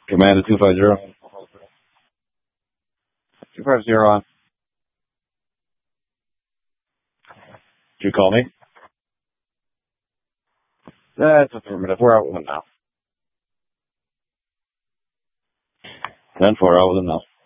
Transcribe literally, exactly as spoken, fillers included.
Command two five zero. two five zero on. Did you call me? That's affirmative. We're out with them now. ten four, out with them now.